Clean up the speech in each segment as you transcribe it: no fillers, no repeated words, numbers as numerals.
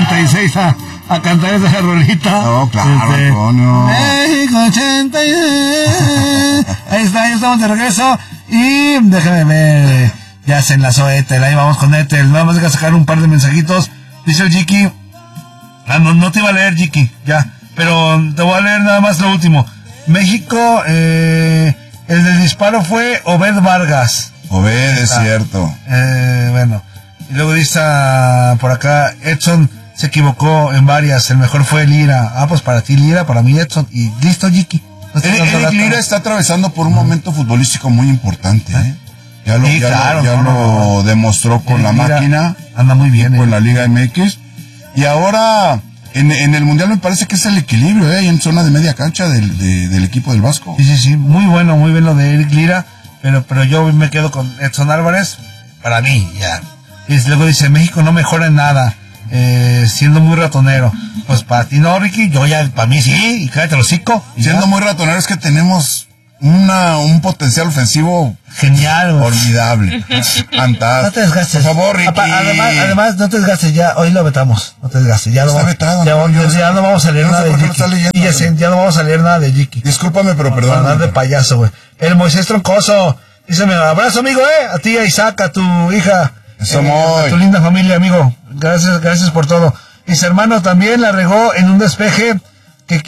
86 a cantar esa rolita. No, claro, Antonio. México 86. Ahí está, ya estamos de regreso. Y déjame ver. Ya se enlazó Ethel, ahí vamos con Ethel. Nada más hay que sacar un par de mensajitos. Dice el Jiki. No te iba a leer, Jiki, ya. Pero te voy a leer nada más lo último. México, el del disparo fue Obed Vargas. Obed, es cierto. Bueno. Y luego dice por acá, Edson se equivocó en varias. El mejor fue Lira. Pues para ti Lira, para mí Edson. Y listo, Jiki. Eric Lira está atravesando por un momento futbolístico muy importante, ¿eh? Ya lo demostró con la Lira máquina. Anda muy bien. Con la Liga MX. Y ahora, en el Mundial me parece que es el equilibrio, ¿eh? En zona de media cancha del equipo del Vasco. Sí. Muy bueno, muy bien lo de Eric Lira. Pero yo me quedo con Edson Álvarez. Para mí, ya. Y luego dice, México no mejora en nada. Siendo muy ratonero. Pues para ti no, Ricky. Yo ya, para mí sí. Y cállate el hocico. Siendo muy ratonero es que tenemos un potencial ofensivo genial, güey. Formidable. Fantástico. No te desgastes. Por favor, Ricky. Además, no te desgastes, ya, hoy lo vetamos. No te desgastes. Ya está vetado. Ya no vamos a leer nada de Jiki. Ya no vamos a leer nada de Jiki. Discúlpame, pero perdón. Para de payaso, güey. El Moisés Troncoso. Díseme, abrazo, amigo, a ti, a Isaac, a tu hija. A tu linda familia, amigo. Gracias por todo. Dice, hermano, también la regó en un despeje que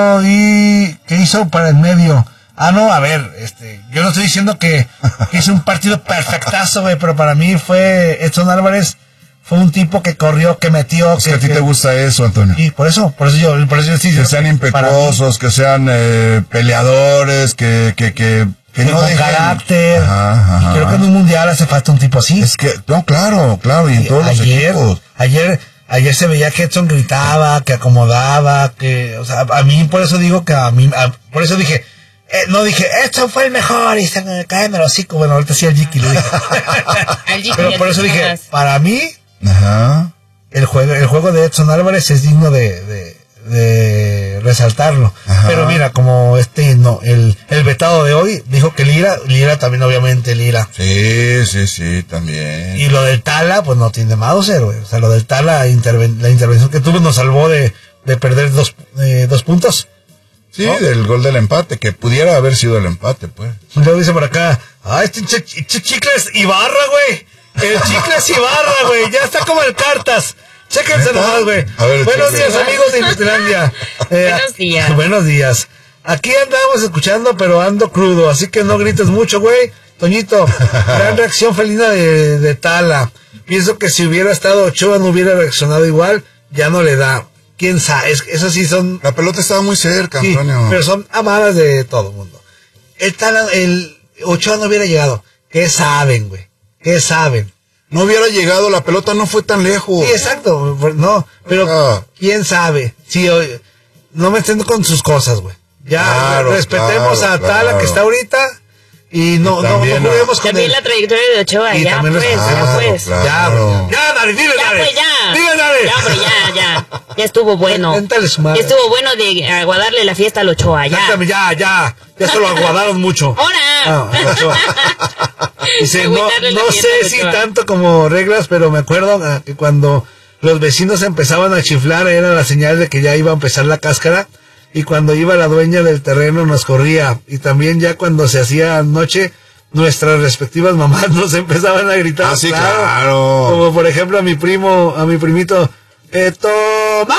hizo para el medio. No, a ver, yo no estoy diciendo que hizo un partido perfectazo, güey, pero para mí Edson Álvarez fue un tipo que corrió, que metió. Es que a ti te gusta eso, Antonio. Y por eso yo sí. Que sean impetuosos, que sean peleadores, que no con carácter. Ajá. Y creo que en un mundial hace falta un tipo así. Es que, no, claro, y en todos los equipos. Ayer se veía que Edson gritaba, que acomodaba, o sea, a mí por eso digo que por eso dije, no dije, Edson fue el mejor y se me cae en el hocico. Bueno, ahorita sí el Jiki lo dijo. Pero por eso dije, para mí, el juego de Edson Álvarez es digno de resaltarlo. Ajá. Pero mira, como el vetado de hoy dijo que Lira también, obviamente Lira. Sí, también. Y lo del Tala, pues no tiene Mauser, güey. O sea, lo del Tala, la intervención que tuvo nos salvó de perder dos puntos. Sí, ¿no? Del gol del empate, que pudiera haber sido el empate, pues. Luego dice por acá, Chicles Ibarra, güey. El Chicles Ibarra, güey. Ya está como el Cartas. Chéquense nomás, güey. Buenos días, amigos de Inutilandia. Buenos días. Aquí andamos escuchando, pero ando crudo, así que no grites mucho, güey. Toñito, gran reacción felina de Tala. Pienso que si hubiera estado Ochoa no hubiera reaccionado igual, ya no le da. ¿Quién sabe? Eso sí son... La pelota estaba muy cerca, sí, Antonio. Pero son amadas de todo el mundo. El Ochoa no hubiera llegado. ¿Qué saben, güey? ¿Qué saben? No hubiera llegado, la pelota no fue tan lejos. Sí, exacto. No, pero ¿quién sabe? Sí, no me estén con sus cosas, güey. Ya, respetemos a Tala que está ahorita. Y no juguemos con también la trayectoria de Ochoa, ya pues. Ya, dale, dile, dale. Dile, dale. Ya, hombre, ya. Ya estuvo bueno. Ya estuvo bueno de aguadarle la fiesta al Ochoa, ya. Ya se lo aguadaron mucho. ¡Hora! Dice, no sé si tanto como reglas, pero me acuerdo que cuando los vecinos empezaban a chiflar era la señal de que ya iba a empezar la cáscara. Y cuando iba la dueña del terreno nos corría. Y también ya cuando se hacía noche, nuestras respectivas mamás nos empezaban a gritar. Sí, claro. Como por ejemplo a mi primito, ¡Tomás!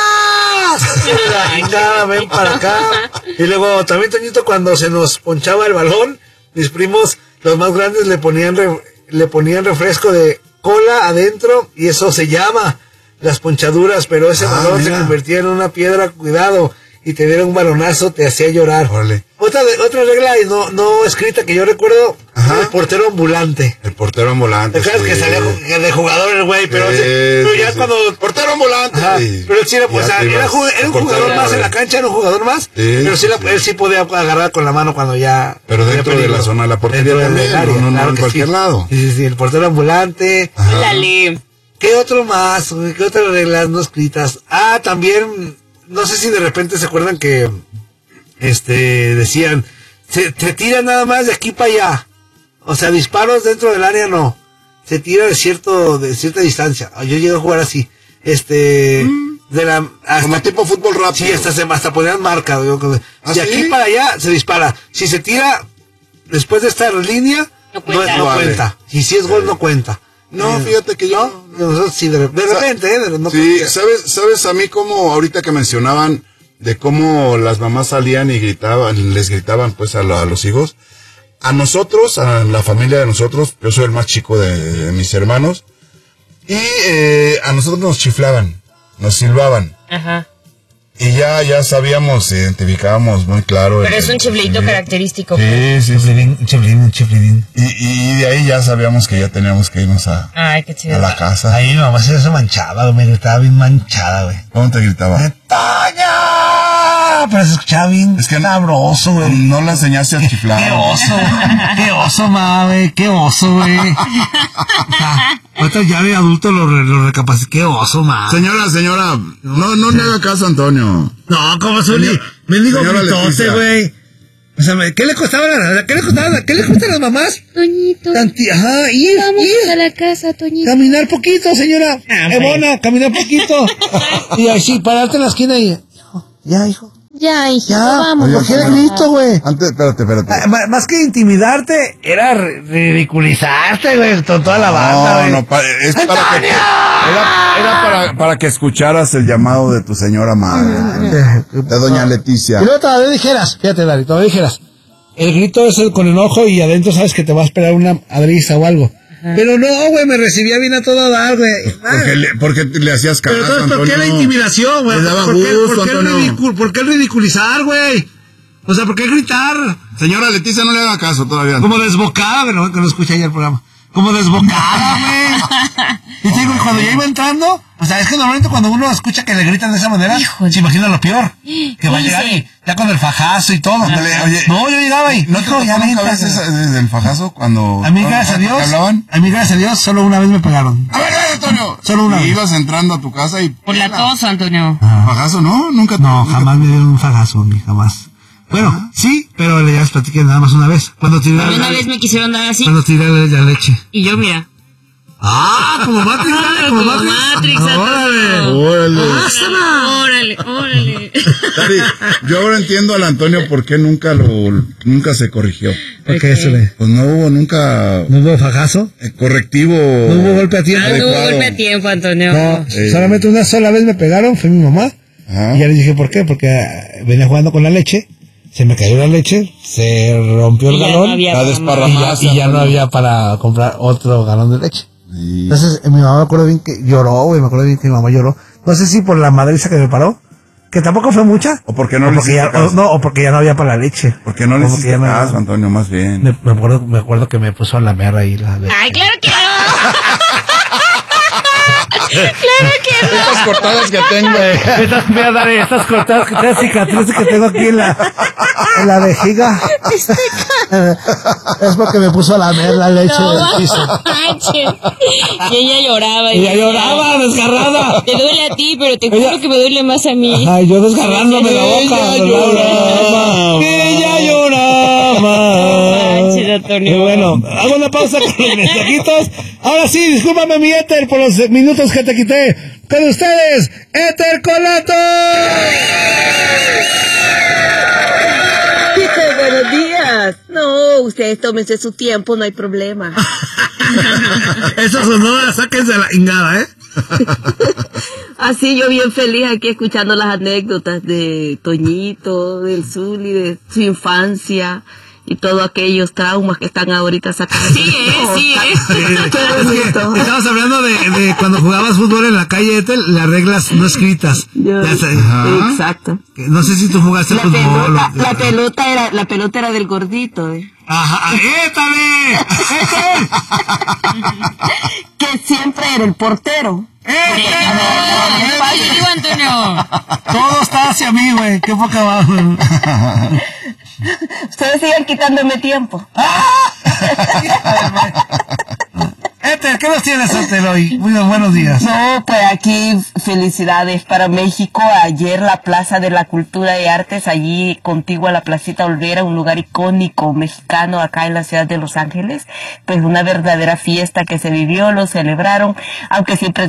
Venga, ven para acá. Y luego también, Toñito, cuando se nos ponchaba el balón, mis primos, los más grandes, le ponían refresco de cola adentro, y eso se llama las ponchaduras, pero ese balón se convertía en una piedra, cuidado. Y te dieron un balonazo, te hacía llorar. Órale. Otra regla no escrita que yo recuerdo, el portero ambulante. El portero ambulante. ¿Te acuerdas que salía de jugador el güey? Pero ya cuando... Portero ambulante. Pero sí, pues, era un jugador más en la cancha, era un jugador más. Pero sí, él sí podía agarrar con la mano cuando ya... Pero dentro de la zona de la portería también, no en cualquier lado. Sí, el portero ambulante. Dale. ¿Qué otro más? ¿Qué otras reglas no escritas? También... No sé si de repente se acuerdan que decían, se tira nada más de aquí para allá. O sea, disparos dentro del área no. Se tira de cierta distancia. Yo llegué a jugar así. como tipo fútbol rápido. Sí, hasta ponían marca. Si aquí para allá se dispara. Si se tira después de esta línea, no cuenta. Y si es gol, no cuenta. No, fíjate que yo... Nosotros sí, de repente, no sí, ¿sabes a mí cómo ahorita que mencionaban de cómo las mamás salían y les gritaban pues a los hijos? A nosotros, a la familia de nosotros, yo soy el más chico de mis hermanos, y a nosotros nos chiflaban, nos silbaban. Ajá. Y ya sabíamos, identificábamos muy claro. Pero es un chiflidito característico. Sí. Chiflidín. Y de ahí ya sabíamos que ya teníamos que irnos a la casa. Ahí mi mamá se manchaba, me gritaba bien manchada, güey. ¿Cómo te gritaba? ¡Toña! Pero se escuchaba bien sabroso, güey. No la enseñaste a chiflar. Qué oso, ma, güey. Qué oso, güey. Ahorita ya de adulto lo recapacité. Qué oso, ma. Señora, no le haga caso a Antonio. No, como Zuli. Me digo gritote, güey. O sea, ¿qué le costaba ¿Qué le cuesta a las mamás? Toñito. Vamos a la casa, Toñito. Caminar poquito, señora. Mona, caminar poquito. Y así, pararte en la esquina y... Ya, hijo. Ya, hijo, ya, vamos. ¿Por qué grito, güey? Antes, espérate. Más que intimidarte, era ridiculizarte, güey, con toda la banda, güey. No, es para que escucharas el llamado de tu señora madre, de doña Leticia. Y luego todavía dijeras, fíjate, Dari, el grito es con enojo y adentro sabes que te va a esperar una adriza o algo. Pero no, güey, me recibía bien a todo dar, güey. Porque le hacías caso, Pero entonces, ¿por qué la intimidación, güey? Le daba gusto, ¿Por qué el ridiculizar, güey? O sea, ¿por qué gritar? Señora Leticia, no le haga caso todavía. Como desbocada, güey, que no escuché ayer el programa. Como desbocada, güey. Y te digo, cuando ya iba entrando, o sea, es que normalmente cuando uno escucha que le gritan de esa manera, se imagina lo peor. Que va a llegar y ya con el fajazo y todo. Oye, no, yo llegaba y... ¿No te tocó nunca desde el fajazo cuando... A mí, gracias a Dios, solo una vez me pegaron. A ver, Antonio. Solo una vez. Ibas entrando a tu casa y... Por la tos, Antonio. ¿Fajazo no? Nunca. No, jamás me dieron un fajazo, jamás. Bueno, sí, pero ya les platiqué nada más una vez. Una vez me quisieron dar así. Cuando tiré la leche. Y yo, mira. Como Matrix. Órale. Dari, yo ahora entiendo al Antonio por qué nunca se corrigió. ¿Por qué eso? Pues no hubo nunca... ¿No hubo fajazo? Correctivo. ¿No hubo golpe a tiempo? No hubo golpe a tiempo, Antonio. No, solamente una sola vez me pegaron, fue mi mamá. Ajá. Y ya les dije por qué, porque venía jugando con la leche. Se me cayó la leche, se rompió el galón, y ya no había para comprar otro galón de leche. Sí. Entonces, mi mamá me acuerdo bien que lloró, güey, mi mamá lloró. No sé si por la madriza que me paró, que tampoco fue mucha. O porque no le hiciste caso. O porque ya no había para la leche. Porque no le hiciste caso, Antonio, más bien. Me acuerdo que me puso a lamer ahí la leche. ¡Ay, claro que no! Claro que no. Estas cortadas que tengo. Estas cortadas, estas cicatrices que tengo aquí en la vejiga. Es porque me puso a lamer la leche del piso. Y ella lloraba. Y ella lloraba, desgarrada. Te duele a ti, pero te juro que me duele más a mí. Ay, yo desgarrándome la boca. Ella lloraba. Y bueno, hago una pausa con los mensajitos. Ahora sí, discúlpame mi Éter por los minutos que te quité. Con ustedes, Éter Colato. Buenos días. No, ustedes tómense su tiempo, no hay problema. Eso sonó, sáquense la ingada, ¿eh? Así yo bien feliz aquí escuchando las anécdotas de Toñito, del Zuli, de su infancia y todos aquellos traumas que están ahorita sacando. Sí. Estamos hablando de cuando jugabas fútbol en la calle, Ethel, las reglas no escritas. Exacto. No sé si tú jugaste fútbol. La pelota era del gordito. Ajá, ¡étale! Que siempre era el portero. Antonio. Todo está hacia mí, güey. Qué poca va. Ustedes siguen quitándome tiempo. ¡Éter! Ethel, ¿qué nos tienes, Ethel, hoy? Muy buenos días. No, pues aquí felicidades para México. Ayer la Plaza de la Cultura y Artes, allí contigua a la Placita Olvera, un lugar icónico mexicano acá en la ciudad de Los Ángeles. Pues una verdadera fiesta que se vivió, lo celebraron, aunque siempre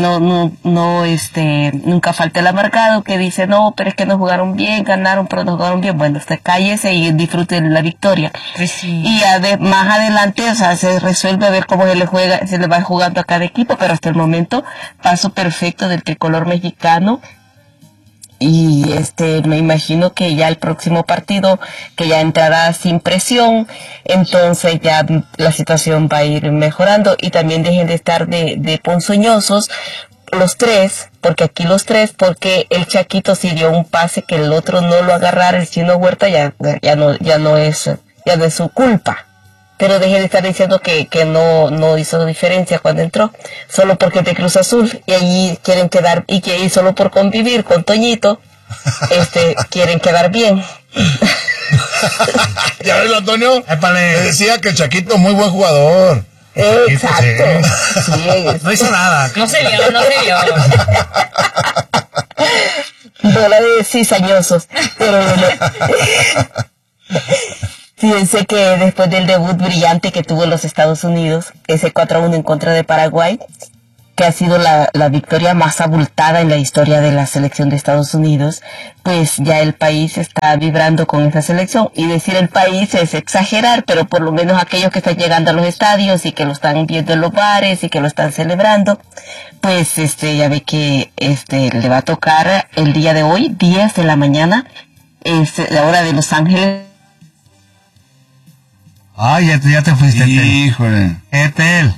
nunca falta el amargado que dice, no, pero es que no jugaron bien, ganaron, pero no jugaron bien. Bueno, usted cállese y disfrute de la victoria. Pues sí. Y más adelante, o sea, se resuelve a ver cómo se le va jugando a cada equipo, pero hasta el momento paso perfecto del tricolor mexicano. Y me imagino que ya el próximo partido, que ya entrará sin presión, entonces ya la situación va a ir mejorando. Y también dejen de estar de ponzoñosos los tres, porque el Chaquito sí dio un pase que el otro no lo agarrara, el Chino Huerta ya no es su culpa. Pero deje de estar diciendo que no hizo diferencia cuando entró, solo porque es de Cruz Azul, y allí quieren quedar, y solo por convivir con Toñito, quieren quedar bien. Ya ves, Antonio, decía que Chaquito muy buen jugador. Exacto. Sí, no hizo nada. No se vio. Bola de cizañosos. Pero fíjense que después del debut brillante que tuvo en los Estados Unidos, ese 4-1 en contra de Paraguay, que ha sido la victoria más abultada en la historia de la selección de Estados Unidos, pues ya el país está vibrando con esa selección. Y decir el país es exagerar, pero por lo menos aquellos que están llegando a los estadios y que lo están viendo en los bares y que lo están celebrando, pues ya ve que le va a tocar el día de hoy, 10 de la mañana, la hora de Los Ángeles. Ay, ya te fuiste, Ethel. Híjole. Ethel.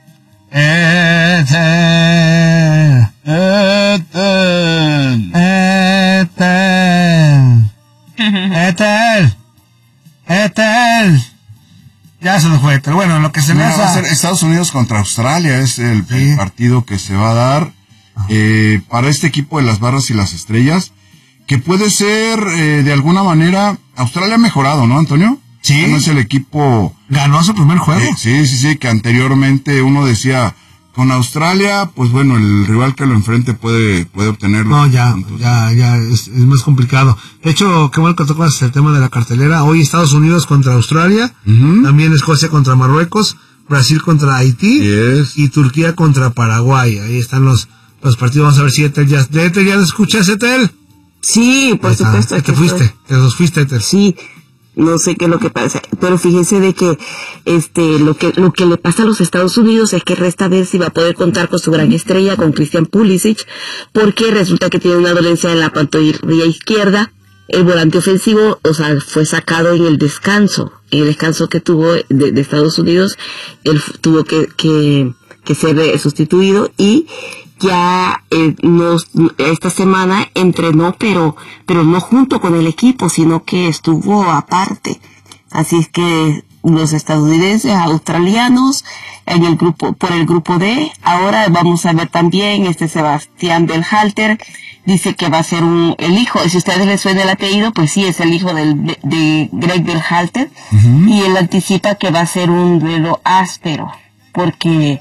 Ya se nos fue Ethel. Bueno, lo que se me va a ser Estados Unidos contra Australia, es el partido que se va a dar para este equipo de las Barras y las Estrellas, que puede ser de alguna manera. Australia ha mejorado, ¿no, Antonio? Sí. No es el equipo. Ganó su primer juego. Sí, que anteriormente uno decía, con Australia, pues bueno, el rival que lo enfrente puede obtenerlo. No, ya es más complicado. De hecho, qué bueno que tocas el tema de la cartelera. Hoy Estados Unidos contra Australia, también Escocia contra Marruecos, Brasil contra Haití, y Turquía contra Paraguay. Ahí están los partidos. Vamos a ver si Ethel ya lo escuchas, Ethel. Sí, por supuesto. Te nos fuiste, Ethel. Sí. No sé qué es lo que pasa, pero fíjense de que lo que le pasa a los Estados Unidos es que resta ver si va a poder contar con su gran estrella, con Christian Pulisic, porque resulta que tiene una dolencia en la pantorrilla izquierda. El volante ofensivo, o sea, fue sacado en el descanso que tuvo de Estados Unidos. Él tuvo que ser sustituido, y ya esta semana entrenó, pero no junto con el equipo, sino que estuvo aparte. Así es que los estadounidenses, australianos, por el grupo D. Ahora vamos a ver también Sebastián Berhalter, dice que va a ser el hijo, si a ustedes les suena el apellido, pues sí, es el hijo de Greg Berhalter, y él anticipa que va a ser un duelo áspero, porque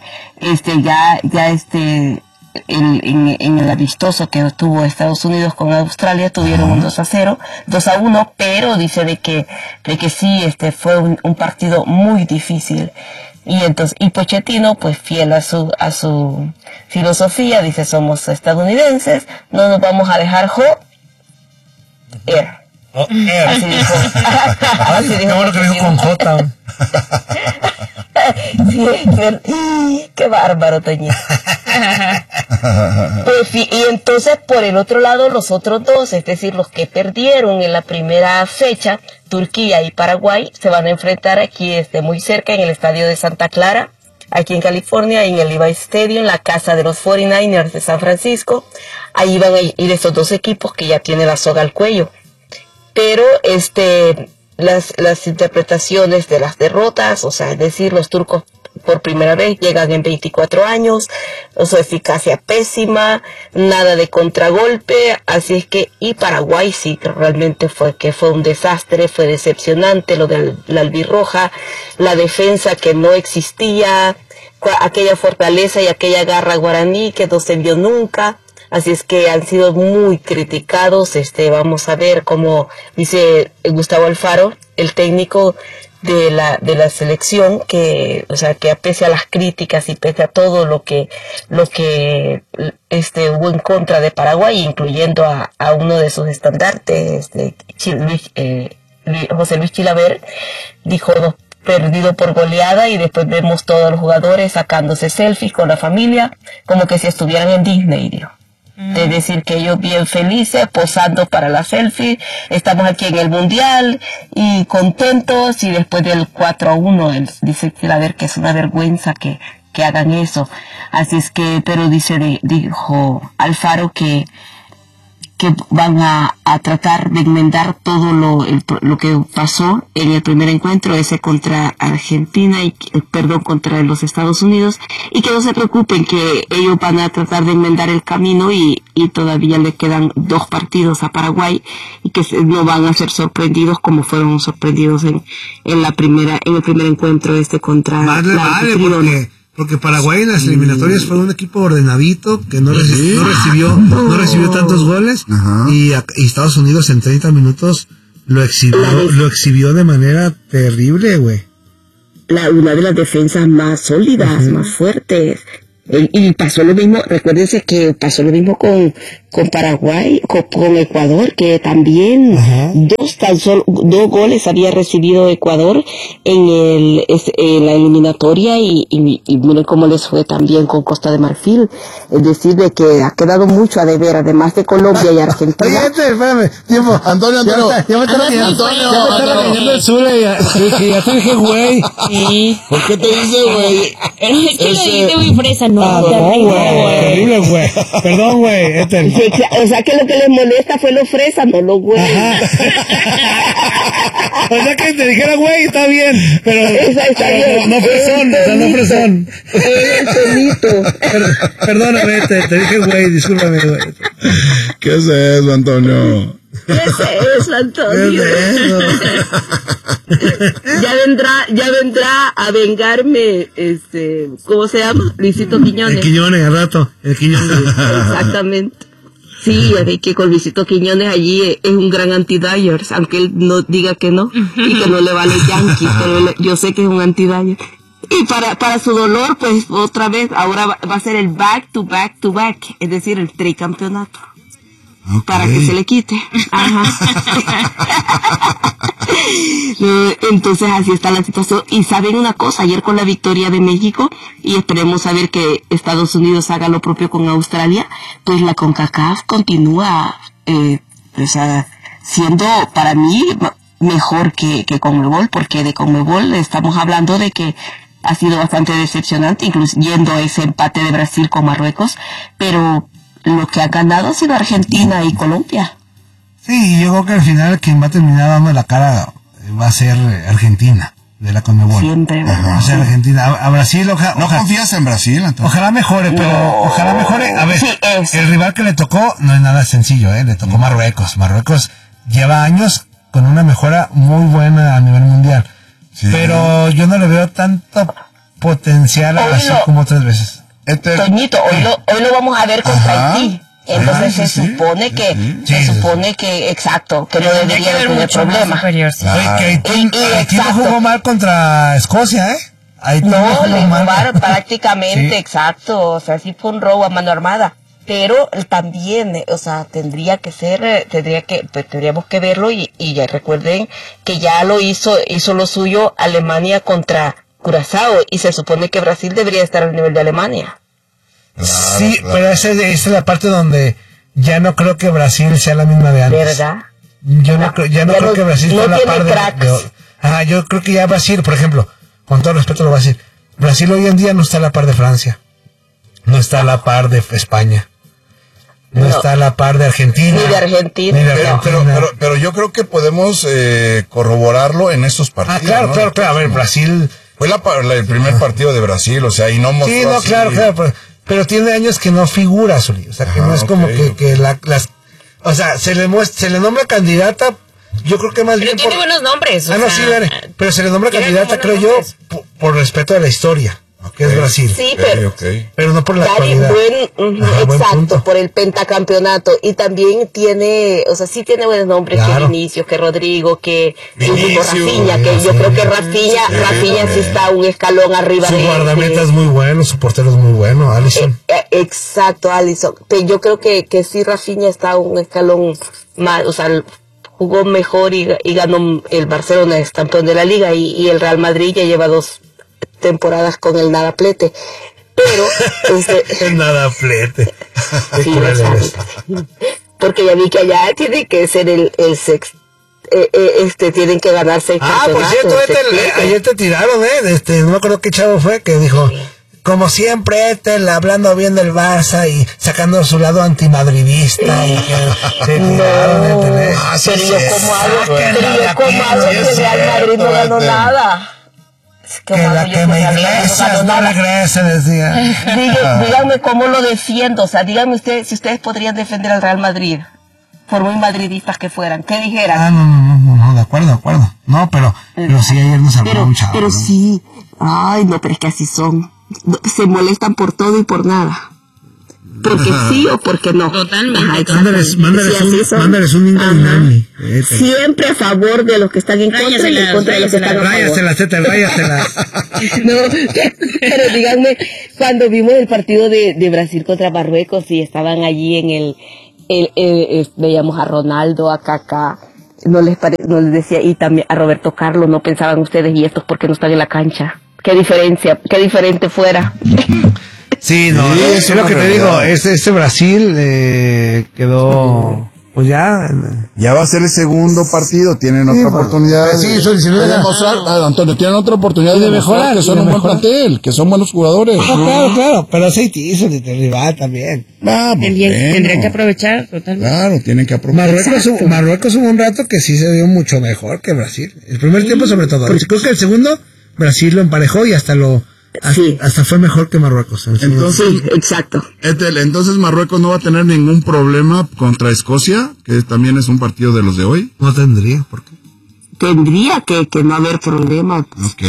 en el amistoso que tuvo Estados Unidos con Australia tuvieron un 2-1, pero dice de que sí, fue un partido muy difícil. Y Pochettino, pues fiel a su filosofía, dice, somos estadounidenses, no nos vamos a dejar joder. Así dijo. Así dijo. Bueno, que dijo con J. Qué bárbaro, Toñito. Pues, y entonces, por el otro lado, los otros dos, es decir, los que perdieron en la primera fecha, Turquía y Paraguay, se van a enfrentar aquí muy cerca, en el estadio de Santa Clara, aquí en California, en el Levi's Stadium, la casa de los 49ers de San Francisco. Ahí van a ir estos dos equipos que ya tienen la soga al cuello. Pero las interpretaciones de las derrotas, o sea, es decir, los turcos por primera vez llegan en 24 años, o sea, eficacia pésima, nada de contragolpe, así es que, y Paraguay sí que realmente fue un desastre, fue decepcionante lo de la albirroja, la defensa que no existía, aquella fortaleza y aquella garra guaraní que no se vio nunca. Así es que han sido muy criticados. Vamos a ver cómo dice Gustavo Alfaro, el técnico de la selección, que pese a las críticas y pese a todo lo que hubo en contra de Paraguay, incluyendo a uno de sus estandartes, José Luis Chilaver, dijo perdido por goleada, y después vemos todos los jugadores sacándose selfies con la familia como que si estuvieran en Disney, dijo. Es decir, que ellos bien felices, posando para la selfie, estamos aquí en el Mundial y contentos, y después del 4-1, dice Chilaver que es una vergüenza que hagan eso. Así es que, pero dijo Alfaro que van a tratar de enmendar todo lo que pasó en el primer encuentro, ese contra Argentina contra los Estados Unidos, y que no se preocupen, que ellos van a tratar de enmendar el camino, y todavía le quedan 2 partidos a Paraguay, y que no van a ser sorprendidos como fueron sorprendidos en el primer encuentro contra porque Paraguay en las eliminatorias fue un equipo ordenadito que no recibió tantos goles. Y Estados Unidos en 30 minutos lo exhibió de manera terrible, güey. Una de las defensas más sólidas, más fuertes. Y pasó lo mismo, recuérdense que pasó lo mismo con Paraguay, con Ecuador, que también dos goles había recibido Ecuador en la eliminatoria, y miren cómo les fue también con Costa de Marfil. Es decir, de que ha quedado mucho a deber, además de Colombia y Argentina. Espérame, tiempo. Antonio. Ya me está regañando el Zule, ya te dije, güey. ¿Por qué te dice, güey? Es que lo dijiste muy fresa, ¿no? Terrible, güey. Perdón, güey. O sea que lo que les molesta fue los fresas, no los güey. O sea que te dijera güey, está bien, pero no fresón. Perdóname, te dije güey, discúlpame, güey. ¿Qué es eso, Antonio? ¿Qué es eso, Antonio? Ya vendrá a vengarme, ¿cómo se llama? Luisito Quiñones. El Quiñones, al rato, el Quiñones. Exactamente. Sí, es que con Luisito Quiñones allí es un gran anti-Dyers, aunque él no diga que no, y que no le vale Yankees, pero yo sé que es un anti-Dyer. Y para su dolor, pues otra vez, ahora va a ser el back to back, es decir, el tricampeonato. Okay. Para que se le quite. Entonces así está la situación. Y saben una cosa, ayer con la victoria de México, y esperemos a ver que Estados Unidos haga lo propio con Australia, pues la CONCACAF continúa siendo para mí mejor que CONMEBOL, porque de CONMEBOL estamos hablando de que ha sido bastante decepcionante, incluyendo ese empate de Brasil con Marruecos, pero lo que ha ganado ha sido Argentina y Colombia. Sí, yo creo que al final quien va a terminar dando la cara va a ser Argentina, de la CONMEBOL. Siempre, ¿verdad? Va a ser Argentina. A Brasil, ¿No confías en Brasil, entonces? Ojalá mejore, pero ojalá mejore. A ver, sí, el rival que le tocó no es nada sencillo, le tocó Marruecos. Marruecos lleva años con una mejora muy buena a nivel mundial. Sí. Pero yo no le veo tanto potencial así como otras veces. Toñito, hoy lo vamos a ver contra Haití. Entonces se supone que exacto, que no debería haber tener problema. Haití no jugó mal contra Escocia, Haití no le jugaron prácticamente, exacto. O sea, sí fue un robo a mano armada. Pero también, tendríamos que verlo, y ya recuerden que ya hizo lo suyo Alemania contra Curazao, y se supone que Brasil debería estar al nivel de Alemania. Sí, claro. Pero esa es la parte donde ya no creo que Brasil sea la misma de antes. ¿Verdad? Yo no creo que Brasil esté a la par de yo creo que ya Brasil, por ejemplo, con todo respeto lo voy a decir, Brasil hoy en día no está a la par de Francia, no está a la par de España, no está a la par de Argentina. Ni de Argentina. Pero yo creo que podemos corroborarlo en estos partidos. Claro. A ver, Brasil fue el primer partido de Brasil, o sea, y no mostró. Sí, no, claro, pero tiene años que no figura, Zuli. O sea, que no es como que o sea, se le nombra candidata, yo creo que más pero bien tiene buenos nombres. sí, pero se le nombra candidata, creo yo, por respeto a la historia. que es Brasil. Sí, pero no por la actualidad. Exacto, por el pentacampeonato. Y también tiene, o sea, sí tiene buenos nombres, que Vinicius, que Rodrigo, que Rafinha, que yo creo que Rafinha sí está un escalón arriba de... Su guardameta es muy bueno, su portero es muy bueno, Alisson. Exacto, Alisson. Yo creo que sí Rafinha está un escalón más, o sea, jugó mejor y ganó el Barcelona, es campeón de la Liga, y el Real Madrid ya lleva 2 temporadas con el nadaplete, pero el nadaplete. Sí, porque ya vi que allá tiene que ser el sexto, tienen que ganar 6 campeonatos. Por cierto, ayer te tiraron, no me acuerdo qué chavo fue que dijo, como siempre, hablando bien del Barça y sacando su lado antimadridista y que se tiraron. Pero yo como algo que Real Madrid no ganó nada. Que la que me iglesias no regrese, decía. Díganme cómo lo defiendo, o sea, díganme ustedes si ustedes podrían defender al Real Madrid, por muy madridistas que fueran, ¿qué dijeran? No, de acuerdo. No, pero sí, ayer nos habló un chavo. Pero sí, pero es que así son, se molestan por todo y por nada. Porque sí o porque no. Totalmente. Mándales un incaminable. Siempre a favor de los que están en contra y en contra de los que están a favor. Ráyasela. No, pero díganme, cuando vimos el partido de Brasil contra Marruecos y estaban allí en veíamos a Ronaldo, a Kaká, no les decía, y también a Roberto Carlos, no pensaban ustedes, y estos porque no están en la cancha. Qué diferente fuera. Sí, no, es lo que te digo, este Brasil quedó, pues ya va a ser el segundo partido, tienen otra oportunidad. Sí, eso dice, de demostrar, Antonio, tienen otra oportunidad de mejorar, que son un buen plantel, que son buenos jugadores. Claro, pero aceite hizo de rival también. Tendrían que aprovechar totalmente. Claro, tienen que aprovechar. Marruecos hubo un rato que sí se vio mucho mejor que Brasil. El primer tiempo sobre todo. Creo que el segundo Brasil lo emparejó y hasta fue mejor que Marruecos. Entonces, sí, exacto. Entonces Marruecos no va a tener ningún problema contra Escocia, que también es un partido de los de hoy. No tendría, ¿por qué? Tendría que no haber problema,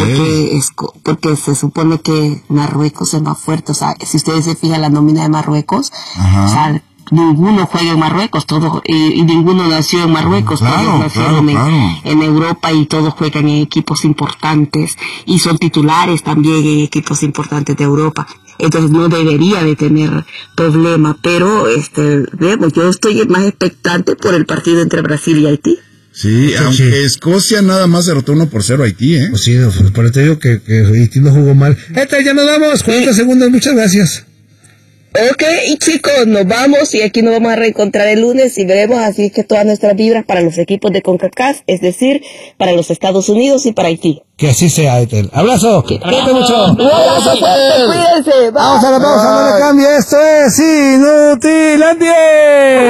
porque se supone que Marruecos es más fuerte. O sea, si ustedes se fijan la nómina de Marruecos, o sea, ninguno juega en Marruecos, todos, y ninguno nació en Marruecos, todos nacieron en Europa y todos juegan en equipos importantes y son titulares también en equipos importantes de Europa. Entonces no debería de tener problema, pero vemos, yo estoy más expectante por el partido entre Brasil y Haití. Sí, aunque Escocia nada más derrotó 1-0 a Haití, Pues sí, por eso te digo que Haití no jugó mal. Ya nos vamos, 40 segundos, muchas gracias. Ok, chicos, nos vamos y aquí nos vamos a reencontrar el lunes y veremos, así que todas nuestras vibras para los equipos de CONCACAF, es decir, para los Estados Unidos y para Haití. Que así sea, Etel. Abrazo. Cuídate mucho. Cuídense. Vamos a la pausa, no le cambie. Esto es Inutilandia.